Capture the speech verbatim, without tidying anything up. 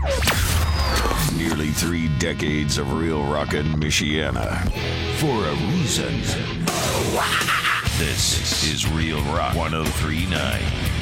Nearly three decades of real rockin' Michiana. For a reason. This is Real Rock one oh three point nine.